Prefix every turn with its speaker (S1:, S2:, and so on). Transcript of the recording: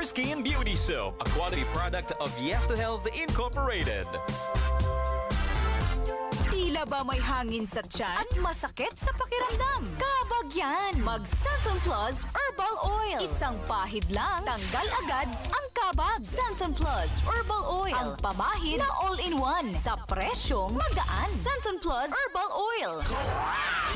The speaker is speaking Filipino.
S1: Pure Skin Beauty Soap, a quality product of Yes to Health Incorporated.
S2: Tila ba may hangin sa tiyan at masakit sa pakiramdam? Kabag yan! Mag-Santon Plus Herbal Oil. Isang pahid lang, tanggal agad ang kabag. Santon Plus Herbal Oil. Ang pamahid na all-in-one sa presyong magaan. Santon Plus Herbal Oil.